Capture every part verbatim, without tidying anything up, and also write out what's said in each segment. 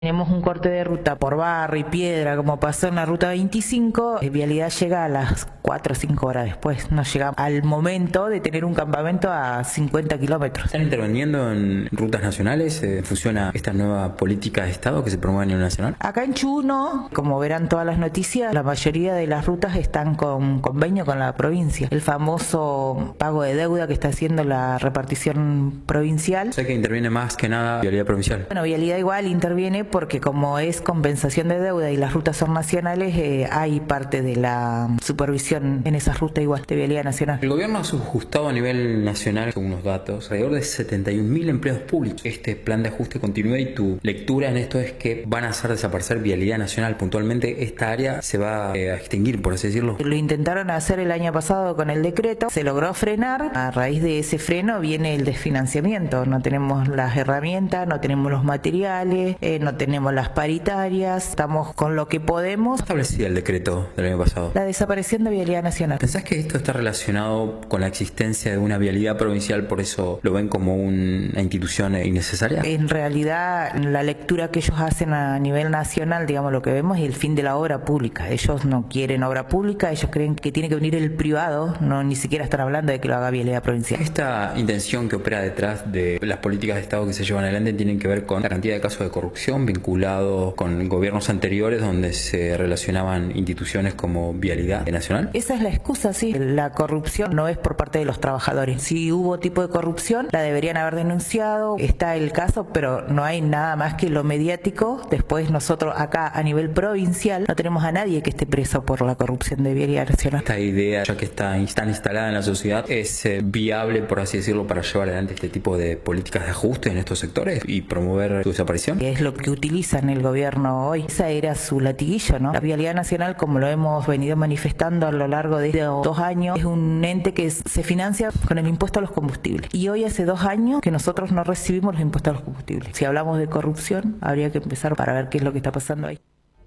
Tenemos un corte de ruta por barro y piedra, como pasó en la ruta veinticinco, la vialidad llega a las cuatro o cinco horas después, no llega al momento de tener un campamento a cincuenta kilómetros. ¿Están interviniendo en rutas nacionales? Eh, ¿Funciona esta nueva política de Estado que se promueve a nivel nacional? Acá en Chubut no, como verán todas las noticias, la mayoría de las rutas están con convenio con la provincia. El famoso pago de deuda que está haciendo la repartición provincial. O sea que interviene más que nada Vialidad Provincial. Bueno, Vialidad igual interviene porque como es compensación de deuda y las rutas son nacionales, eh, hay parte de la supervisión en esas rutas igual de Vialidad Nacional. El gobierno ha subjustado a nivel nacional, según los datos, alrededor de setenta y un mil empleos públicos. Este plan de ajuste continúa y tu lectura en esto es que van a hacer desaparecer Vialidad Nacional. Puntualmente esta área se va eh, a extinguir, por así decirlo. Lo intentaron hacer el año pasado con el decreto, se logró frenar. A raíz de ese freno viene el desfinanciamiento. No tenemos las herramientas, no tenemos los materiales, eh, no tenemos las paritarias, estamos con lo que podemos. ¿Qué establecía el decreto del año pasado? La desaparición de Vialidad Nacional. ¿Pensás que esto está relacionado con la existencia de una vialidad provincial, por eso lo ven como una institución innecesaria? En realidad, la lectura que ellos hacen a nivel nacional, digamos, lo que vemos es el fin de la obra pública. Ellos no quieren obra pública, ellos creen que tiene que venir el privado, no ni siquiera están hablando de que lo haga Vialidad Provincial. Esta intención que opera detrás de las políticas de Estado que se llevan adelante tienen que ver con la cantidad de casos de corrupción vinculados con gobiernos anteriores donde se relacionaban instituciones como Vialidad Nacional. Esa es la excusa, sí. La corrupción no es por parte de los trabajadores. Si hubo tipo de corrupción, la deberían haber denunciado. Está el caso, pero no hay nada más que lo mediático. Después nosotros acá a nivel provincial no tenemos a nadie que esté preso por la corrupción de Vialidad Nacional. Esta idea, ya que está tan instalada en la sociedad, ¿es eh, viable, por así decirlo, para llevar adelante este tipo de políticas de ajuste en estos sectores y promover su desaparición? Es lo que utilizan el gobierno hoy. Esa era su latiguillo, ¿no? La Vialidad Nacional, como lo hemos venido manifestando a lo largo de estos dos años, es un ente que se financia con el impuesto a los combustibles. Y hoy hace dos años que nosotros no recibimos los impuestos a los combustibles. Si hablamos de corrupción, habría que empezar para ver qué es lo que está pasando ahí.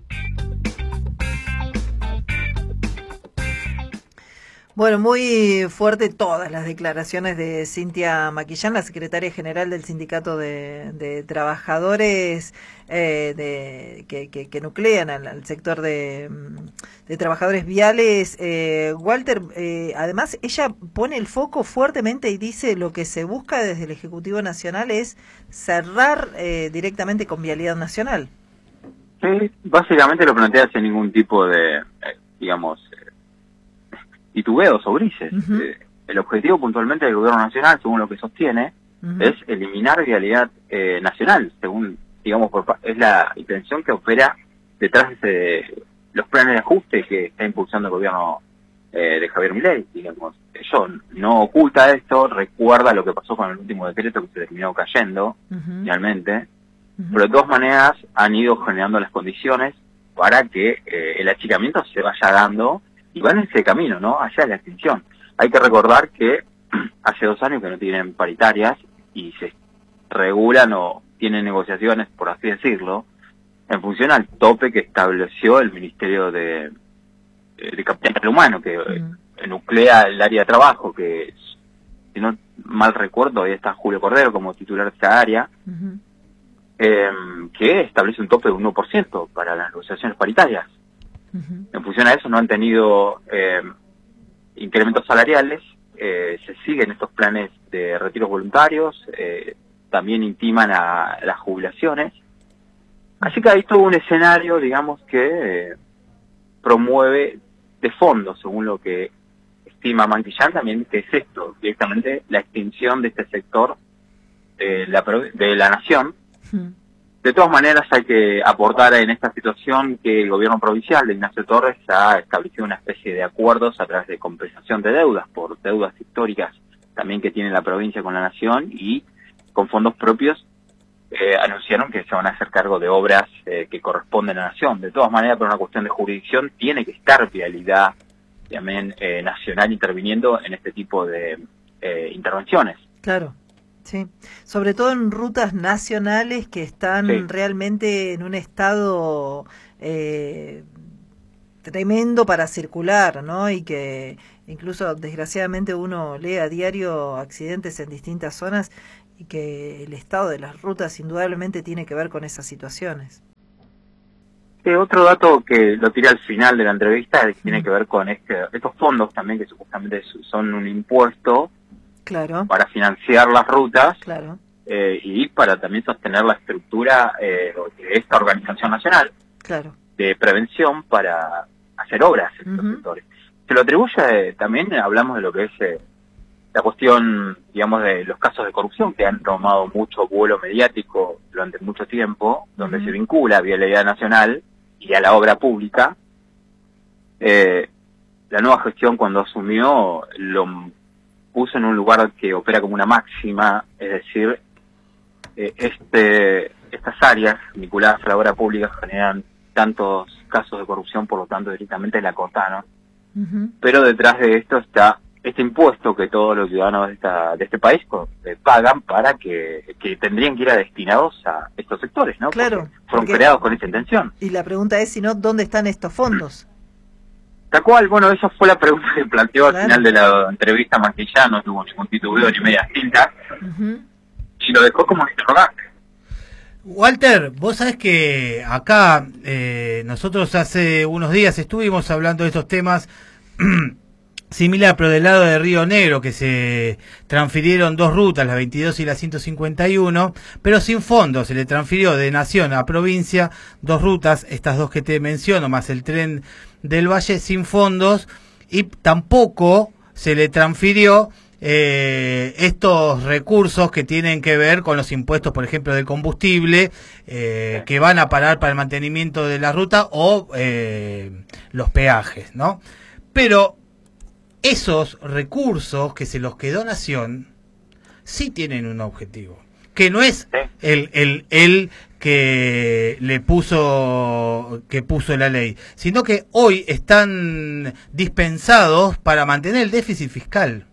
Bueno, muy fuerte todas las declaraciones de Cintia Maquillán, la secretaria general del Sindicato de, de Trabajadores eh, de, que, que, que nuclean al, al sector de, de trabajadores viales. Eh, Walter, eh, además, ella pone el foco fuertemente y dice lo que se busca desde el Ejecutivo Nacional es cerrar eh, directamente con Vialidad Nacional. Sí, básicamente lo plantea sin ningún tipo de, eh, digamos, titubeos o grises. Uh-huh. Eh, el objetivo puntualmente del gobierno nacional, según lo que sostiene, uh-huh. es eliminar Vialidad eh, Nacional, según, digamos, por, es la intención que opera detrás de los planes de ajuste que está impulsando el gobierno eh, de Javier Milei, digamos. Ellos no oculta esto, recuerda lo que pasó con el último decreto que se terminó cayendo, uh-huh. finalmente, uh-huh. pero de todas maneras han ido generando las condiciones para que eh, el achicamiento se vaya dando y van en ese camino, ¿no? Hacia la extinción. Hay que recordar que hace dos años que no tienen paritarias y se regulan o tienen negociaciones, por así decirlo, en función al tope que estableció el Ministerio de, de Capital Humano, que uh-huh. nuclea el área de trabajo, que, si no mal recuerdo, ahí está Julio Cordero como titular de esa área, uh-huh. eh, que establece un tope de un uno por ciento para las negociaciones paritarias. Uh-huh. En función a eso no han tenido eh, incrementos salariales, eh, se siguen estos planes de retiros voluntarios, eh, también intiman a las jubilaciones. Así que hay todo un escenario, digamos, que eh, promueve de fondo, según lo que estima Maquillán, también que es esto, directamente la extinción de este sector de la, de la nación. Uh-huh. De todas maneras, hay que aportar en esta situación que el gobierno provincial de Ignacio Torres ha establecido una especie de acuerdos a través de compensación de deudas, por deudas históricas también que tiene la provincia con la nación, y con fondos propios eh, anunciaron que se van a hacer cargo de obras eh, que corresponden a la nación. De todas maneras, por una cuestión de jurisdicción, tiene que estar Vialidad también eh, nacional interviniendo en este tipo de eh, intervenciones. Claro. Sí, sobre todo en rutas nacionales que están sí. realmente en un estado eh, tremendo para circular, ¿no? Y que incluso desgraciadamente uno lee a diario accidentes en distintas zonas y que el estado de las rutas indudablemente tiene que ver con esas situaciones. Sí, otro dato que lo tiré al final de la entrevista es que tiene que ver con este, estos fondos también que supuestamente son un impuesto, claro, para financiar las rutas, claro, eh, y para también sostener la estructura eh, de esta organización nacional, claro, de prevención para hacer obras en estos uh-huh. sectores. Se lo atribuye, eh, también hablamos de lo que es eh, la cuestión, digamos, de los casos de corrupción que han tomado mucho vuelo mediático durante mucho tiempo, donde uh-huh. se vincula a Vialidad Nacional y a la obra pública. Eh, la nueva gestión, cuando asumió, lo puso en un lugar que opera como una máxima, es decir, eh, este estas áreas vinculadas a la obra pública generan tantos casos de corrupción, por lo tanto directamente la cortaron. Uh-huh. Pero detrás de esto está este impuesto que todos los ciudadanos de, esta, de este país eh, pagan para que, que tendrían que ir a destinados a estos sectores, ¿no? Claro. Porque fueron porque... creados con esa intención. Y la pregunta es, si no, ¿dónde están estos fondos? Tal cual, bueno, esa fue la pregunta que planteó claro. al final de la entrevista Maquillán, no tuvo ningún titubeo ni media tinta, uh-huh. y lo dejó como interrogante. Walter, vos sabés que acá eh, nosotros hace unos días estuvimos hablando de estos temas similar, pero del lado de Río Negro, que se transfirieron dos rutas, la veintidós y la ciento cincuenta y uno, pero sin fondos. Se le transfirió de nación a provincia dos rutas, estas dos que te menciono, más el tren del Valle, sin fondos, y tampoco se le transfirió eh, estos recursos que tienen que ver con los impuestos, por ejemplo, del combustible, eh, que van a parar para el mantenimiento de la ruta, o eh, los peajes, ¿no? Pero esos recursos que se los quedó Nación sí tienen un objetivo, que no es el el el que le puso que puso la ley, sino que hoy están dispensados para mantener el déficit fiscal.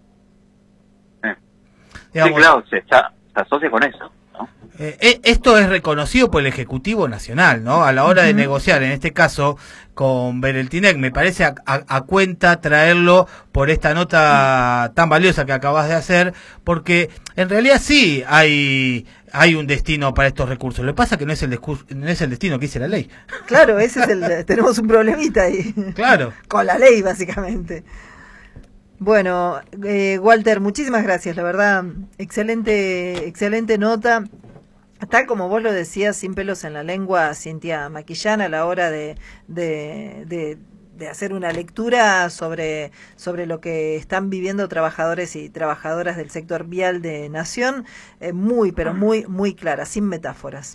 Eh. Digamos, sí, claro, se, está, se asocia con eso, ¿no? Eh, esto es reconocido por el Ejecutivo Nacional, ¿no? A la hora uh-huh. de negociar, en este caso con Bereltinec, me parece a, a, a cuenta traerlo por esta nota tan valiosa que acabas de hacer, porque en realidad sí hay hay un destino para estos recursos. Lo que pasa es que no es el discurso, no es el destino que dice la ley. Claro, ese es el tenemos un problemita ahí. Claro. Con la ley, básicamente. Bueno, eh, Walter, muchísimas gracias, la verdad, excelente, excelente nota. Tal como vos lo decías, sin pelos en la lengua, Cintia Maquillán, a la hora de, de, de, de hacer una lectura sobre, sobre lo que están viviendo trabajadores y trabajadoras del sector vial de Nación, eh, muy, pero muy, muy clara, sin metáforas.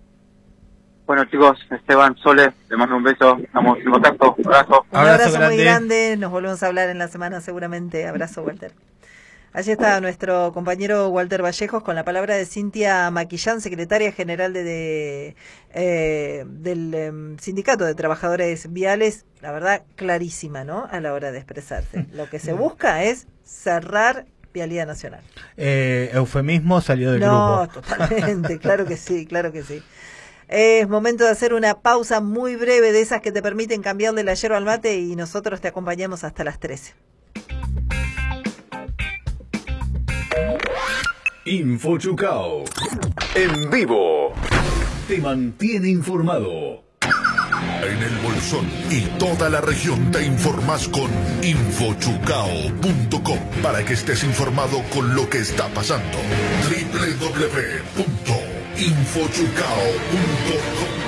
Bueno, chicos, Esteban, Sole, le mando un beso, estamos en contacto, un abrazo. Un abrazo, abrazo grande. Muy grande, nos volvemos a hablar en la semana seguramente. Abrazo, Walter. Allí está nuestro compañero Walter Vallejos con la palabra de Cintia Maquillán, secretaria general de, de eh, del eh, Sindicato de Trabajadores Viales. La verdad, clarísima, ¿no? A la hora de expresarse. Lo que se busca es cerrar Vialidad Nacional. Eh, eufemismo salió del no, grupo. No, totalmente, claro que sí, claro que sí. Es momento de hacer una pausa muy breve, de esas que te permiten cambiarle la yerba al mate, y nosotros te acompañamos hasta las trece. InfoChucao en vivo te mantiene informado. En el Bolsón y toda la región te informas con info chucao punto com para que estés informado con lo que está pasando. doble u doble u doble u punto info chucao punto com